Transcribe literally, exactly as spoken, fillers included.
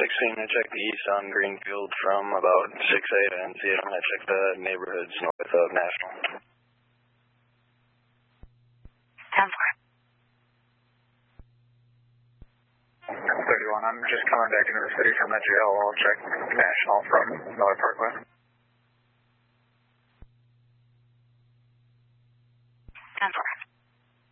sixteen, I checked the east on Greenfield from about six eight. I didn't see it. I'm going to check the neighborhoods north of National. ten four. thirty-one, I'm just coming back into the city from the jail. I'll check National from Miller Parkway.